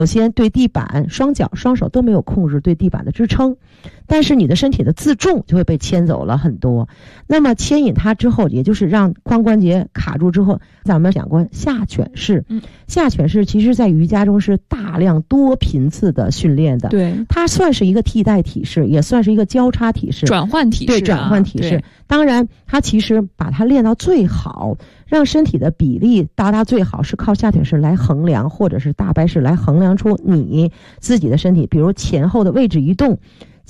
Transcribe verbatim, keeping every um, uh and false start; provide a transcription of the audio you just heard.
首先对地板双脚双手都没有控制对地板的支撑，但是你的身体的自重就会被牵走了很多。那么牵引它之后，也就是让髋关节卡住之后，咱们讲过下犬式，嗯，下犬式其实在瑜伽中是大量多频次的训练的， 对， 它算是一个替代体式，也算是一个交叉体式， 转换体式、啊， 对，转换体式。当然它其实把它练到最好，让身体的比例达到最好，是靠下犬式来衡量，或者是大掰式来衡量出你自己的身体，比如前后的位置移动，